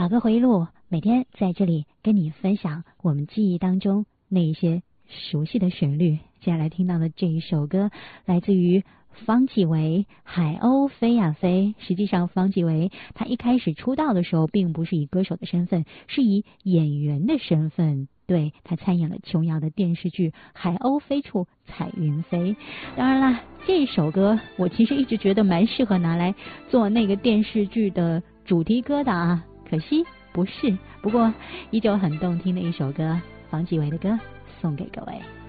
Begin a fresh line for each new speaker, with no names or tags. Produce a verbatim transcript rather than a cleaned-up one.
老歌回忆录，每天在这里跟你分享我们记忆当中那一些熟悉的旋律。接下来听到的这一首歌来自于方季韦，《海鸥飞呀飞》。实际上方季韦他一开始出道的时候并不是以歌手的身份，是以演员的身份，对，他参演了琼瑶的电视剧《海鸥飞处彩云飞》。当然啦，这首歌我其实一直觉得蛮适合拿来做那个电视剧的主题歌的啊，可惜不是。不过依旧很动听的一首歌，方季韦的歌送给各位。